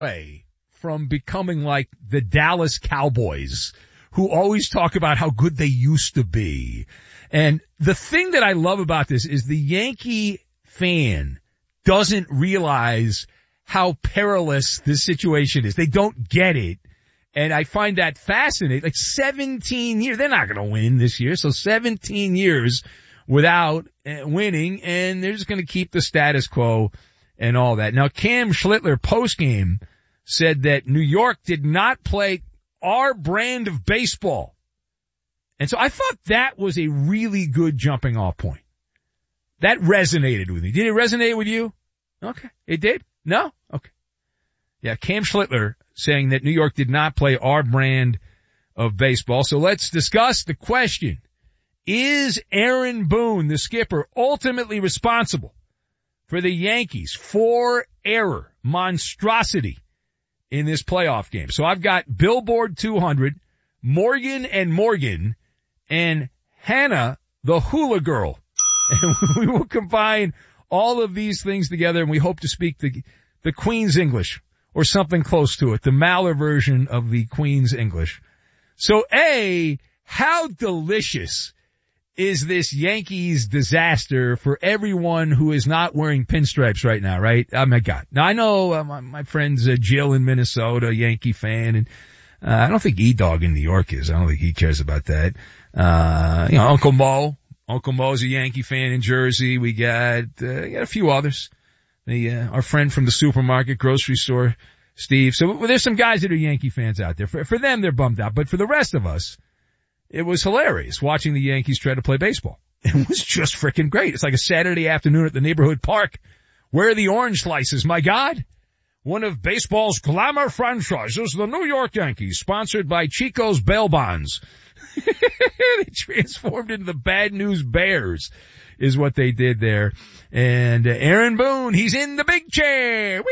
away from becoming like the Dallas Cowboys, who always talk about how good they used to be. And the thing that I love about this is the Yankee fan doesn't realize how perilous this situation is. They don't get it. And I find that fascinating. Like 17 years, they're not going to win this year. So 17 years without winning, and they're just going to keep the status quo and all that. Now, Cam Schlittler postgame said that New York did not play our brand of baseball. And so I thought that was a really good jumping off point. That resonated with me. Did it resonate with you? Okay. It did? No? Okay. Yeah, Cam Schlittler saying that New York did not play our brand of baseball. So let's discuss the question. Is Aaron Boone, the skipper, ultimately responsible for the Yankees' 4-error monstrosity in this playoff game? So I've got Billboard 200, Morgan and Morgan, and Hannah, the hula girl. And we will combine all of these things together, and we hope to speak the Queen's English, or something close to it, the Maller version of the Queen's English. So A, how delicious is this Yankees disaster for everyone who is not wearing pinstripes right now, right? Oh my God. Now I know my friend's Jill in Minnesota, Yankee fan, and I don't think E-Dog in New York is. I don't think he cares about that. Uncle Mo's a Yankee fan in Jersey. We got a few others. Our friend from the supermarket, grocery store, Steve. So there's some guys that are Yankee fans out there. For them, they're bummed out. But for the rest of us, it was hilarious watching the Yankees try to play baseball. It was just freaking great. It's like a Saturday afternoon at the neighborhood park. Where are the orange slices? My God. One of baseball's glamour franchises, the New York Yankees, sponsored by Chico's Bail Bonds. They transformed into the Bad News Bears is what they did there. And Aaron Boone, he's in the big chair.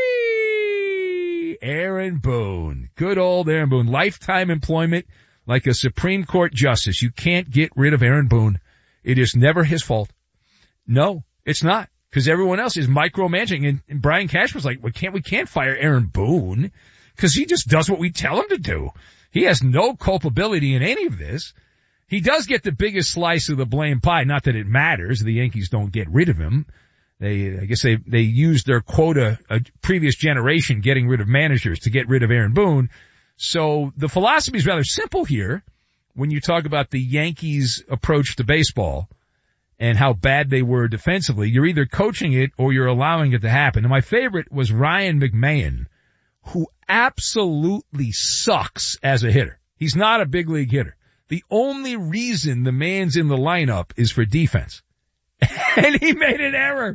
Whee! Aaron Boone. Good old Aaron Boone. Lifetime employment like a Supreme Court justice. You can't get rid of Aaron Boone. It is never his fault. No, it's not. Because everyone else is micromanaging. And Brian Cash was like, we can't fire Aaron Boone because he just does what we tell him to do. He has no culpability in any of this. He does get the biggest slice of the blame pie. Not that it matters. The Yankees don't get rid of him. I guess they used their quota, a previous generation getting rid of managers to get rid of Aaron Boone. So the philosophy is rather simple here when you talk about the Yankees' approach to baseball and how bad they were defensively. You're either coaching it or you're allowing it to happen. And my favorite was Ryan McMahon, who absolutely sucks as a hitter. He's not a big league hitter. The only reason the man's in the lineup is for defense. And he made an error.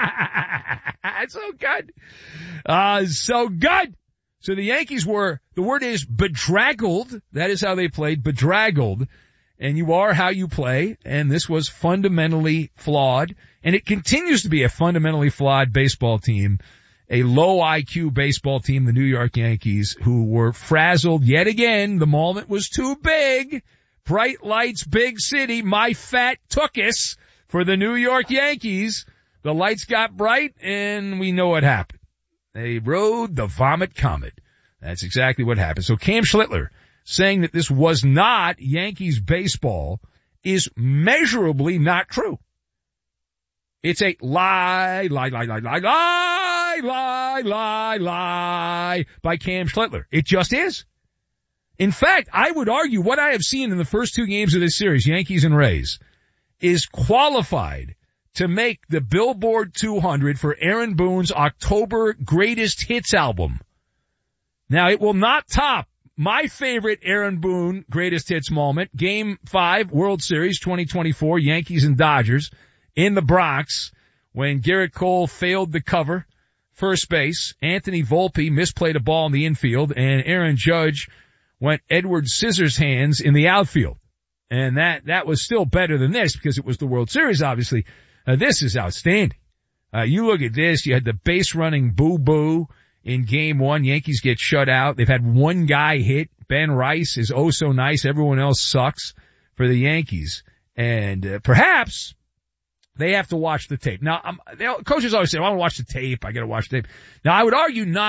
So good. So good. So the Yankees were, the word is bedraggled. That is how they played, bedraggled. And you are how you play. And this was fundamentally flawed. And it continues to be a fundamentally flawed baseball team. A low IQ baseball team, the New York Yankees, who were frazzled yet again. The moment was too big. Bright lights, big city, my fat tookus for the New York Yankees. The lights got bright, and we know what happened. They rode the vomit comet. That's exactly what happened. So Cam Schlittler saying that this was not Yankees baseball is measurably not true. It's a lie by Cam Schlittler. It just is. In fact, I would argue what I have seen in the first two games of this series, Yankees and Rays, is qualified to make the Billboard 200 for Aaron Boone's October Greatest Hits album. Now, it will not top my favorite Aaron Boone Greatest Hits moment, Game 5, World Series 2024, Yankees and Dodgers, in the Bronx, when Garrett Cole failed the cover, first base, Anthony Volpe misplayed a ball in the infield, and Aaron Judge went Edward Scissorhands in the outfield. And that was still better than this because it was the World Series, obviously. This is outstanding. You look at this, you had the base running boo-boo in Game 1. Yankees get shut out. They've had one guy hit. Ben Rice is oh so nice. Everyone else sucks for the Yankees. And perhaps they have to watch the tape. Now, coaches always say, well, I want to watch the tape. I got to watch the tape. Now, I would argue not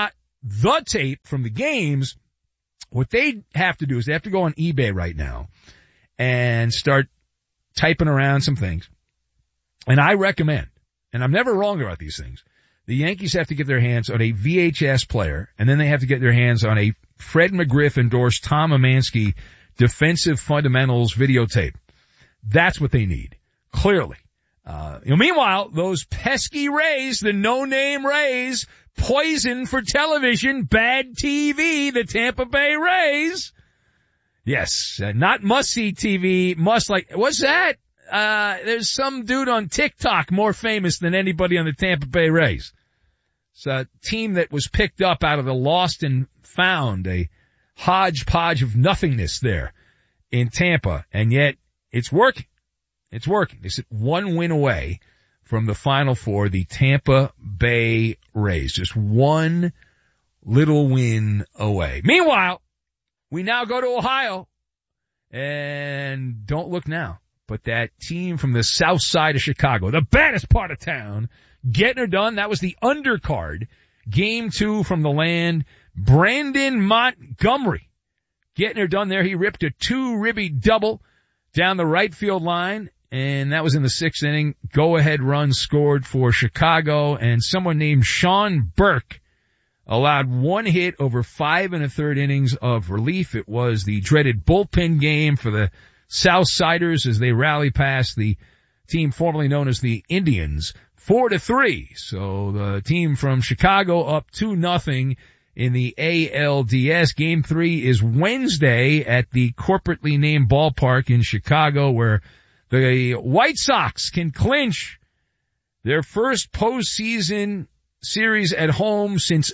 the tape from the games, what they have to do is they have to go on eBay right now and start typing around some things. And I recommend, and I'm never wrong about these things, the Yankees have to get their hands on a VHS player, and then they have to get their hands on a Fred McGriff endorsed Tom Amansky defensive fundamentals videotape. That's what they need, clearly. Meanwhile, those pesky Rays, the no-name Rays, poison for television, bad TV, the Tampa Bay Rays. Yes, not must-see TV, what's that? There's some dude on TikTok more famous than anybody on the Tampa Bay Rays. It's a team that was picked up out of the lost and found, a hodgepodge of nothingness there in Tampa, and yet it's working. It's working. They sit one win away from the Final Four, the Tampa Bay Rays. Just one little win away. Meanwhile, we now go to Ohio, and don't look now, but that team from the south side of Chicago, the baddest part of town, getting her done. That was the undercard. Game 2 from the land. Brandon Montgomery getting her done there. He ripped a 2-ribby double down the right field line, and that was in the 6th inning. Go-ahead run scored for Chicago, and someone named Sean Burke allowed 1 hit over 5 1/3 innings of relief. It was the dreaded bullpen game for the Southsiders as they rally past the team formerly known as the Indians 4-3. So the team from Chicago up 2-0 in the ALDS. Game 3 is Wednesday at the corporately named ballpark in Chicago, where the White Sox can clinch their first postseason series at home since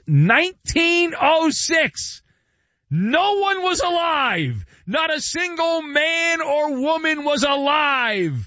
1906. No one was alive. Not a single man or woman was alive.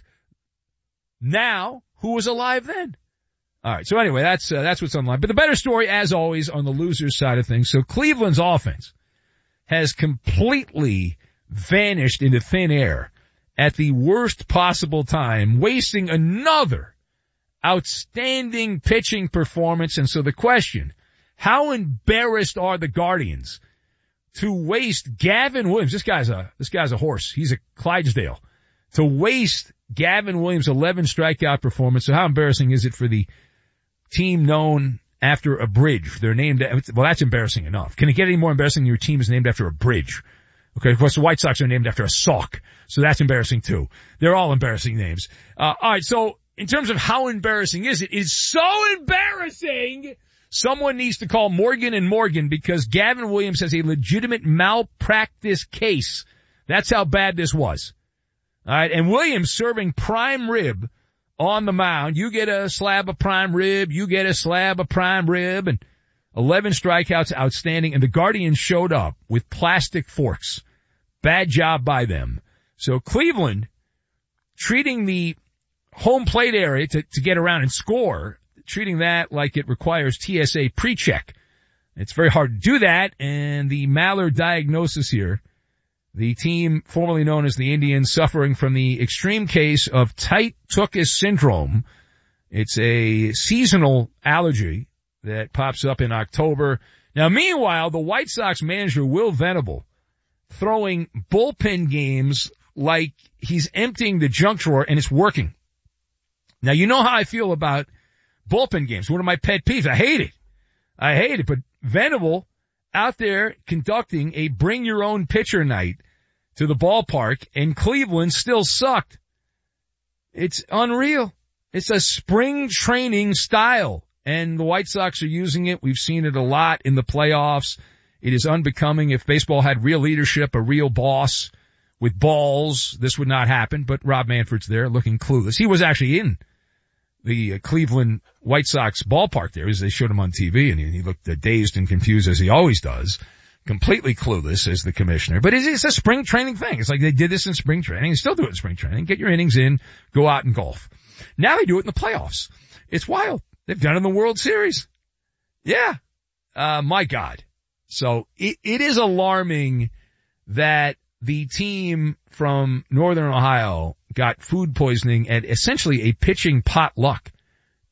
Now, who was alive then? All right. So anyway, that's what's online. But the better story, as always, on the losers side of things. So Cleveland's offense has completely vanished into thin air at the worst possible time, wasting another outstanding pitching performance. And so the question, how embarrassed are the Guardians to waste Gavin Williams? This guy's a horse. He's a Clydesdale. To waste Gavin Williams' 11 strikeout performance. So how embarrassing is it for the team known after a bridge? They're named, well, that's embarrassing enough. Can it get any more embarrassing than your team is named after a bridge? Okay, of course the White Sox are named after a sock, so that's embarrassing too. They're all embarrassing names. Alright, so in terms of how embarrassing is it, it's so embarrassing, someone needs to call Morgan & Morgan, because Gavin Williams has a legitimate malpractice case. That's how bad this was. Alright, and Williams serving prime rib on the mound. You get a slab of prime rib, you get a slab of prime rib, and 11 strikeouts, outstanding, and the Guardians showed up with plastic forks. Bad job by them. So Cleveland, treating the home plate area to get around and score, treating that like it requires TSA pre-check. It's very hard to do that, and the Mallard diagnosis here, the team formerly known as the Indians, suffering from the extreme case of tight-tuchus syndrome. It's a seasonal allergy that pops up in October. Now, meanwhile, the White Sox manager, Will Venable, throwing bullpen games like he's emptying the junk drawer, and it's working. Now, you know how I feel about bullpen games. One of my pet peeves. I hate it. But Venable out there conducting a bring-your-own-pitcher night to the ballpark, and Cleveland still sucked. It's unreal. It's a spring training style. And the White Sox are using it. We've seen it a lot in the playoffs. It is unbecoming. If baseball had real leadership, a real boss with balls, this would not happen. But Rob Manfred's there looking clueless. He was actually in the Cleveland White Sox ballpark there as they showed him on TV, and he looked dazed and confused as he always does. Completely clueless as the commissioner. But it's a spring training thing. It's like they did this in spring training. They still do it in spring training. Get your innings in, go out and golf. Now they do it in the playoffs. It's wild. They've done it in the World Series. Yeah. My God. So it is alarming that the team from Northern Ohio got food poisoning at essentially a pitching potluck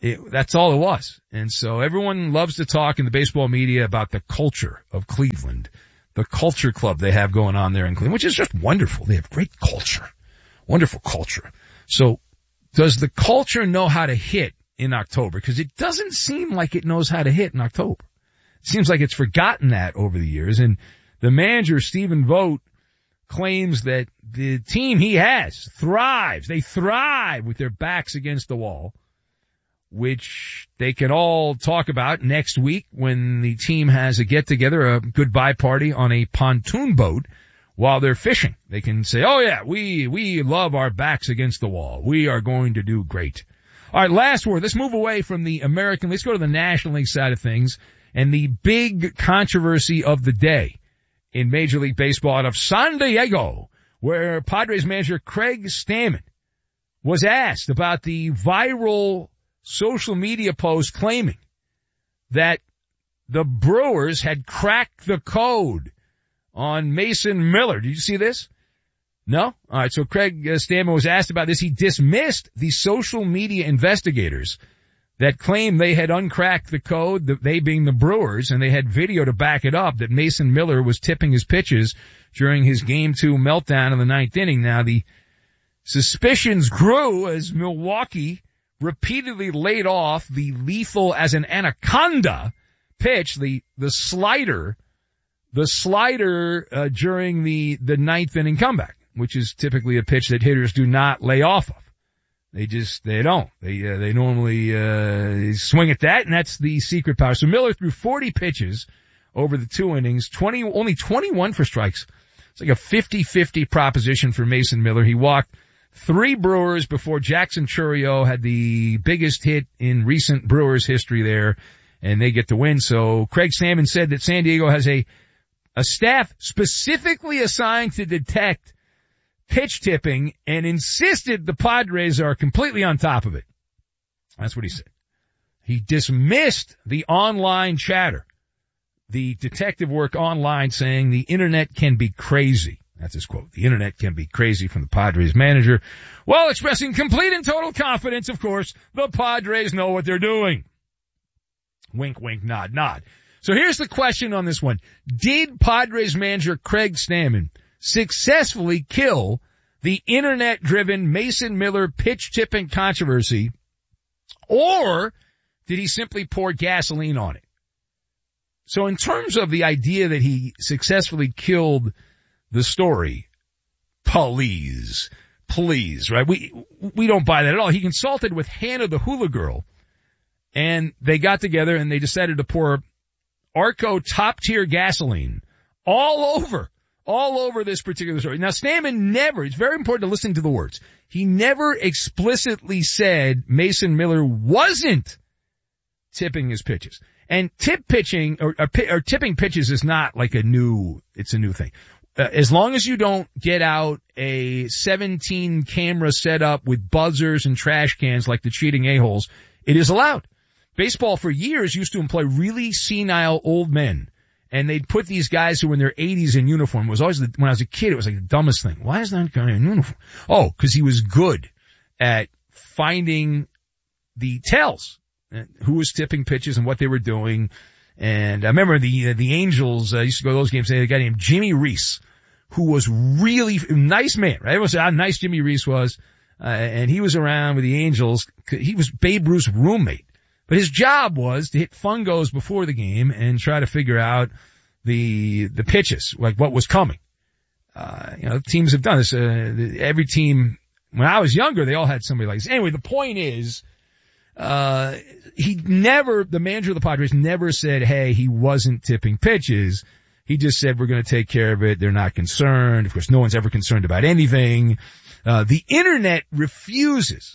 That's all it was. And so everyone loves to talk in the baseball media about the culture of Cleveland, the culture club they have going on there in Cleveland, which is just wonderful. They have great culture, wonderful culture. So does the culture know how to hit in October? Because it doesn't seem like it knows how to hit in October. It seems like it's forgotten that over the years. And the manager, Stephen Vogt, claims that the team he has thrives. They thrive with their backs against the wall, which they can all talk about next week when the team has a get-together, a goodbye party on a pontoon boat while they're fishing. They can say, oh yeah, we love our backs against the wall. We are going to do great. All right, last word. Let's move away from the American. Let's go to the National League side of things and the big controversy of the day in Major League Baseball out of San Diego, where Padres manager Craig Stammen was asked about the viral social media post claiming that the Brewers had cracked the code on Mason Miller. Did you see this? No? All right, so Craig Stammen was asked about this. He dismissed the social media investigators that claimed they had uncracked the code, they being the Brewers, and they had video to back it up, that Mason Miller was tipping his pitches during his Game 2 meltdown in the ninth inning. Now, the suspicions grew as Milwaukee repeatedly laid off the lethal as an anaconda pitch, the slider during the ninth inning comeback, which is typically a pitch that hitters do not lay off of. They don't. They normally swing at that, and that's the secret power. So Miller threw 40 pitches over the 2 innings, only 21 for strikes. It's like a 50-50 proposition for Mason Miller. He walked 3 Brewers before Jackson Chourio had the biggest hit in recent Brewers history there, and they get the win. So Craig Stammen said that San Diego has a staff specifically assigned to detect pitch tipping and insisted the Padres are completely on top of it. That's what he said. He dismissed the online chatter, the detective work online, saying the internet can be crazy. That's his quote. The internet can be crazy, from the Padres manager, while expressing complete and total confidence, of course, the Padres know what they're doing. Wink, wink, nod, nod. So here's the question on this one. Did Padres manager Craig Stammen successfully kill the internet-driven Mason Miller pitch-tipping controversy, or did he simply pour gasoline on it? So in terms of the idea that he successfully killed the story, please, right? We don't buy that at all. He consulted with Hannah the Hula Girl, and they got together and they decided to pour Arco top-tier gasoline all over this particular story. Now, Stammen never, it's very important to listen to the words. He never explicitly said Mason Miller wasn't tipping his pitches. And tipping pitches is not like it's a new thing. As long as you don't get out a 17 camera setup with buzzers and trash cans like the cheating a-holes, it is allowed. Baseball for years used to employ really senile old men, and they'd put these guys who were in their 80s in uniform. It was always, when I was a kid, it was like the dumbest thing. Why is that guy in uniform? Oh, because he was good at finding the tells, who was tipping pitches and what they were doing. And I remember the Angels used to go to those games. They had a guy named Jimmy Reese, who was really a nice man, right? Everyone said how nice Jimmy Reese was, and he was around with the Angels. He was Babe Ruth's roommate. But his job was to hit fungos before the game and try to figure out the pitches, like what was coming. Teams have done this. Every team, when I was younger, they all had somebody like this. Anyway, the point is, the manager of the Padres never said, hey, he wasn't tipping pitches. He just said, we're going to take care of it. They're not concerned. Of course, no one's ever concerned about anything. The internet refuses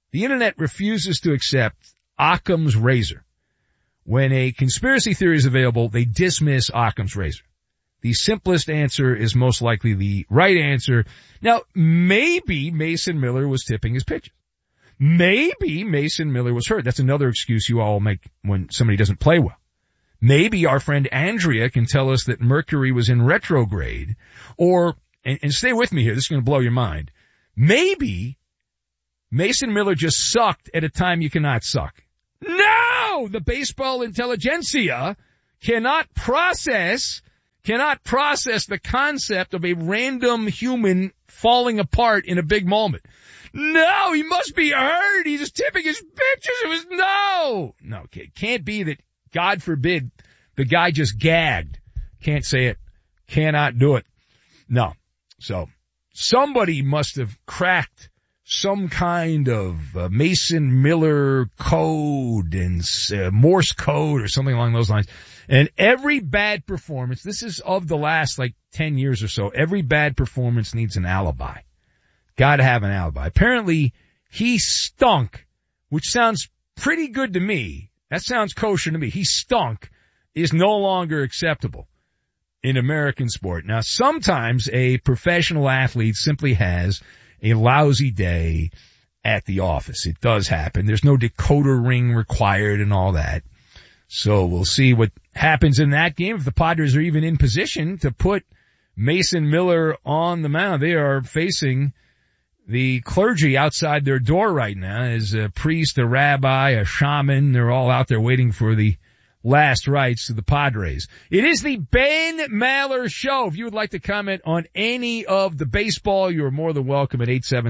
to accept Occam's razor. When a conspiracy theory is available, they dismiss Occam's razor. The simplest answer is most likely the right answer. Now, maybe Mason Miller was tipping his pitches. Maybe Mason Miller was hurt. That's another excuse you all make when somebody doesn't play well. Maybe our friend Andrea can tell us that Mercury was in retrograde, or, and stay with me here, this is going to blow your mind. Maybe Mason Miller just sucked at a time you cannot suck. No! The baseball intelligentsia cannot process the concept of a random human falling apart in a big moment. No, he must be hurt. He's just tipping his pitches. It was no, it can't be that, God forbid, the guy just gagged. Can't say it. Cannot do it. No. So somebody must have cracked some kind of Mason Miller code and Morse code or something along those lines. And every bad performance, this is of the last 10 years or so, every bad performance needs an alibi. Gotta have an alibi. Apparently he stunk, which sounds pretty good to me. That sounds kosher to me. He stunk is no longer acceptable in American sport. Now, sometimes a professional athlete simply has a lousy day at the office. It does happen. There's no decoder ring required and all that. So we'll see what happens in that game. If the Padres are even in position to put Mason Miller on the mound, they are facing the clergy outside their door right now as a priest, a rabbi, a shaman. They're all out there waiting for the last rites to the Padres. It is the Ben Maller Show. If you would like to comment on any of the baseball, you are more than welcome at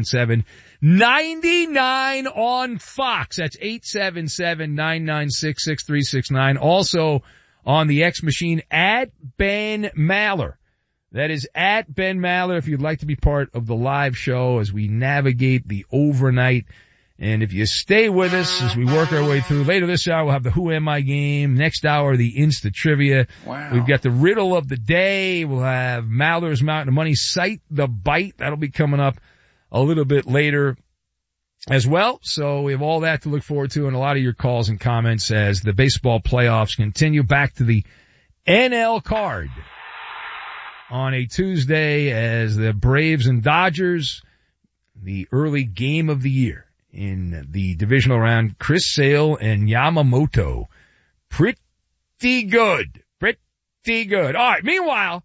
877-99 on Fox. That's 877-996-6369. Also on the X machine at Ben Maller. That is at Ben Maller if you'd like to be part of the live show as we navigate the overnight. And if you stay with us as we work our way through, later this hour we'll have the Who Am I game. Next hour, the Insta Trivia. Wow. We've got the Riddle of the Day. We'll have Maller's Mountain of Money. Cite the Bite. That'll be coming up a little bit later as well. So we have all that to look forward to and a lot of your calls and comments as the baseball playoffs continue. Back to the NL card on a Tuesday as the Braves and Dodgers, the early game of the year in the divisional round. Chris Sale and Yamamoto. Pretty good. Pretty good. All right. Meanwhile,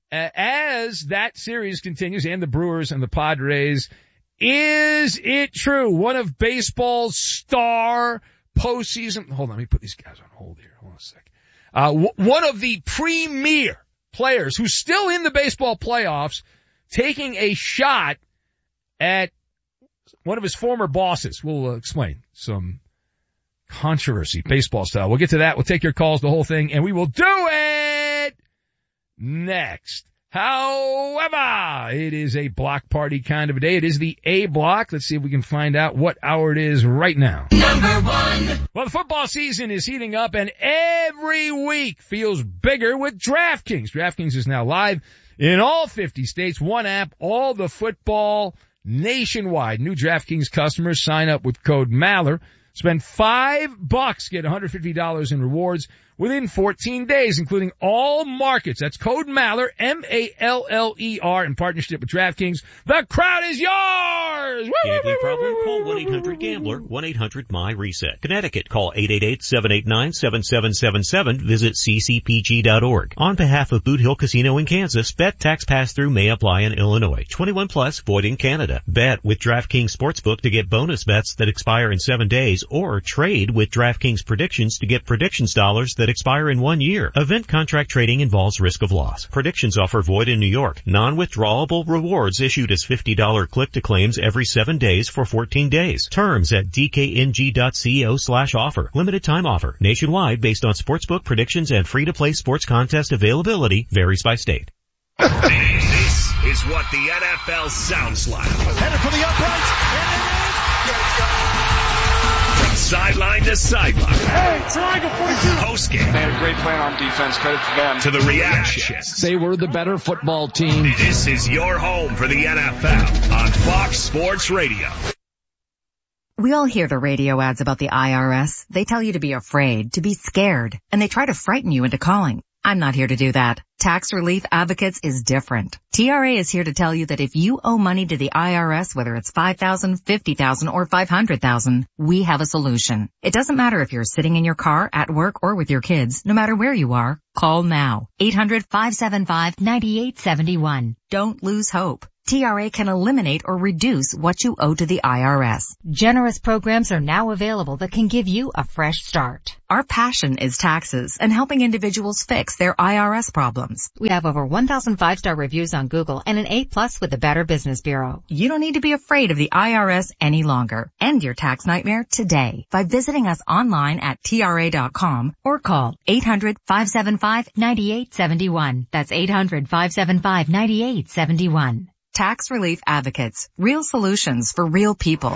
as that series continues and the Brewers and the Padres, is it true? One of baseball's star postseason. Hold on. Let me put these guys on hold here. Hold on a second. One of the premier players who's still in the baseball playoffs taking a shot at one of his former bosses. We'll explain some controversy, baseball style. We'll get to that. We'll take your calls, the whole thing, and we will do it next. However, it is a block party kind of a day. It is the A block. Let's see if we can find out what hour it is right now. Number one. Well, the football season is heating up, and every week feels bigger with DraftKings. DraftKings is now live in all 50 states. One app, all the football nationwide. New DraftKings customers sign up with code Maller. Spend $5, get $150 in rewards within 14 days, including all markets. That's code Maller, M-A-L-L-E-R, in partnership with DraftKings. The crowd is yours! Gambling problem? Call 1-800-GAMBLER, 1-800-MY-RESET. Connecticut, call 888-789-7777. Visit ccpg.org. On behalf of Boot Hill Casino in Kansas, bet tax pass-through may apply in Illinois. 21 plus, void in Canada. Bet with DraftKings Sportsbook to get bonus bets that expire in 7 days, or trade with DraftKings Predictions to get predictions dollars that expire in 1 year. Event contract trading involves risk of loss. Predictions offer void in New York. Non-withdrawable rewards issued as $50 click-to-claims every 7 days for 14 days. Terms at dkng.co/offer. Limited time offer. Nationwide based on sportsbook predictions and free-to-play sports contest availability varies by state. This is what the NFL sounds like. Headed for the uprights. From sideline to sideline. Hey, triangle 42. Postgame. They had a great plan on defense. Credit to them. To the reactions. They were the better football team. This is your home for the NFL on Fox Sports Radio. We all hear the radio ads about the IRS. They tell you to be afraid, to be scared, and they try to frighten you into calling. I'm not here to do that. Tax Relief Advocates is different. TRA is here to tell you that if you owe money to the IRS, whether it's $5,000, $50,000, or $500,000, we have a solution. It doesn't matter if you're sitting in your car, at work, or with your kids. No matter where you are, call now. 800-575-9871. Don't lose hope. TRA can eliminate or reduce what you owe to the IRS. Generous programs are now available that can give you a fresh start. Our passion is taxes and helping individuals fix their IRS problems. We have over 1,000 5-star reviews on Google and an A+ with the Better Business Bureau. You don't need to be afraid of the IRS any longer. End your tax nightmare today by visiting us online at TRA.com or call 800-575-9871. That's 800-575-9871. Tax Relief Advocates. Real solutions for real people.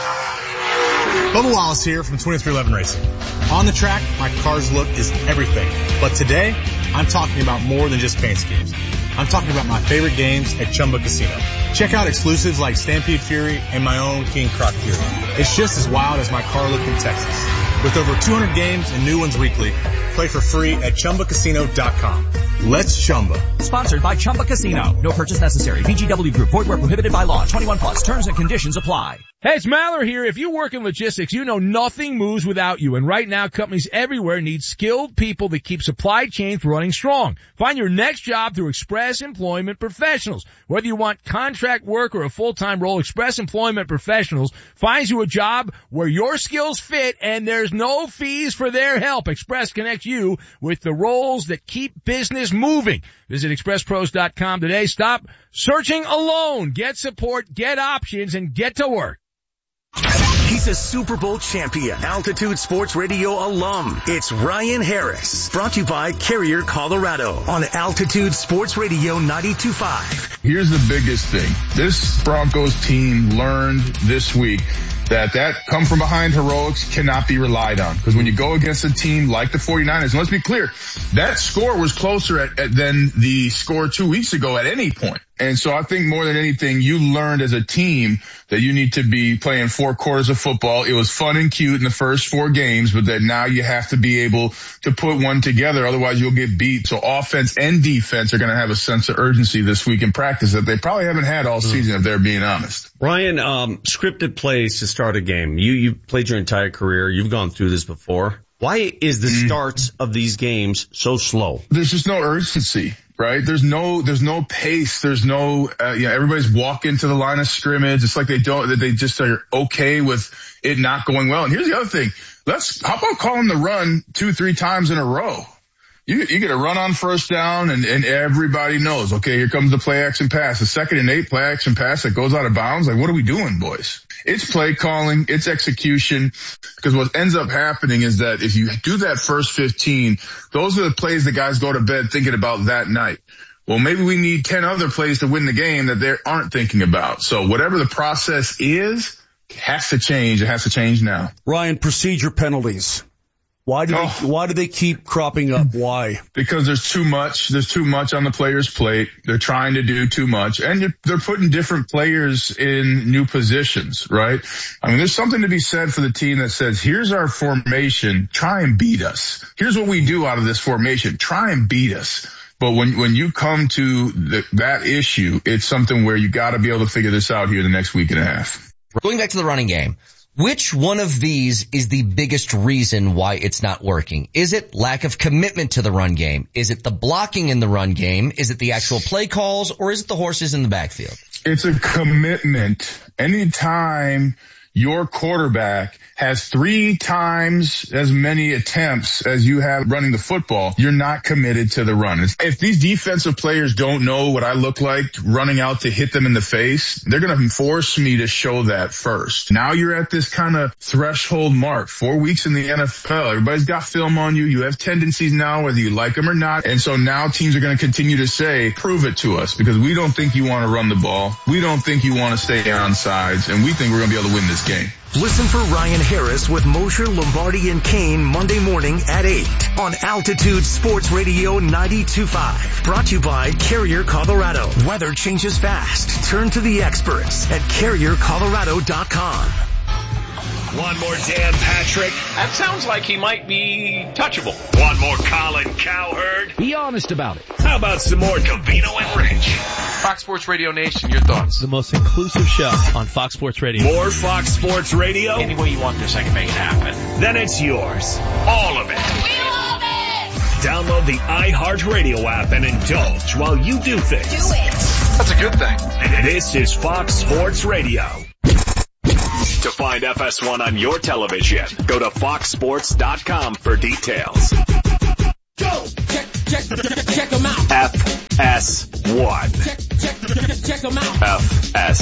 Bubba Wallace here from 2311 Racing. On the track, my car's look is everything. But today, I'm talking about more than just paint schemes. I'm talking about my favorite games at Chumba Casino. Check out exclusives like Stampede Fury and my own King Croc Fury. It's just as wild as my car look in Texas. With over 200 games and new ones weekly, play for free at ChumbaCasino.com. Let's Chumba. Sponsored by Chumba Casino. No purchase necessary. VGW Group. Void where prohibited by law. 21+. Terms and conditions apply. Hey, it's Maller here. If you work in logistics, you know nothing moves without you. And right now, companies everywhere need skilled people that keep supply chains running strong. Find your next job through Express Employment Professionals. Whether you want contract work or a full-time role, Express Employment Professionals finds you a job where your skills fit and there's no fees for their help. Express connects you with the roles that keep business moving. Visit expresspros.com today. Stop searching alone. Get support, get options, and get to work. He's a Super Bowl champion, Altitude Sports Radio alum. It's Ryan Harris, brought to you by Carrier, Colorado, on Altitude Sports Radio 92.5. Here's the biggest thing. This Broncos team learned this week that come from behind heroics cannot be relied on. Because when you go against a team like the 49ers, and let's be clear, that score was closer than the score 2 weeks ago at any point. And so I think more than anything, you learned as a team that you need to be playing 4 quarters of football. It was fun and cute in the first 4 games, but that now you have to be able to put one together. Otherwise you'll get beat. So offense and defense are going to have a sense of urgency this week in practice that they probably haven't had all season, if they're being honest. Ryan, scripted plays to start a game. You played your entire career. You've gone through this before. Why is the starts of these games so slow? There's just no urgency, right? There's no pace. There's no, everybody's walking to the line of scrimmage. It's like they just are okay with it not going well. And here's the other thing. How about calling the run 2-3 times in a row? You get a run on first down and everybody knows, okay, here comes the play action pass. The 2nd and 8 play action pass that goes out of bounds. Like, what are we doing, boys? It's play calling, it's execution, because what ends up happening is that if you do that first 15, those are the plays that guys go to bed thinking about that night. Well, maybe we need 10 other plays to win the game that they aren't thinking about. So whatever the process is, has to change. It has to change now. Ryan, procedure penalties. Why do they keep cropping up? Why? Because there's too much on the player's plate. They're trying to do too much, and they're putting different players in new positions, right? I mean, there's something to be said for the team that says, here's our formation, try and beat us. Here's what we do out of this formation, try and beat us. But when you come to that issue, it's something where you got to be able to figure this out here the next week and a half. Going back to the running game. Which one of these is the biggest reason why it's not working? Is it lack of commitment to the run game? Is it the blocking in the run game? Is it the actual play calls? Or is it the horses in the backfield? It's a commitment. Anytime your quarterback has 3 times as many attempts as you have running the football, you're not committed to the run. If these defensive players don't know what I look like running out to hit them in the face, they're going to force me to show that first. Now you're at this kind of threshold mark, 4 weeks in the NFL. Everybody's got film on you. You have tendencies now, whether you like them or not. And so now teams are going to continue to say, prove it to us, because we don't think you want to run the ball. We don't think you want to stay on sides, and we think we're going to be able to win this game. Listen for Ryan Harris with Mosher, Lombardi, and Kane Monday morning at 8 on Altitude Sports Radio 92.5. Brought to you by Carrier, Colorado. Weather changes fast. Turn to the experts at CarrierColorado.com. One more Dan Patrick. That sounds like he might be touchable. One more Colin Cowherd. Be honest about it. How about some more Covino and Rich? Fox Sports Radio Nation, your thoughts? The most inclusive show on Fox Sports Radio. More Fox Sports Radio? Any way you want this, I can make it happen. Then it's yours. All of it. We love it! Download the iHeartRadio app and indulge while you do things. Do it. That's a good thing. This is Fox Sports Radio. To find FS1 on your television, go to foxsports.com for details. Go! Check them out. FS1. Check them out. FS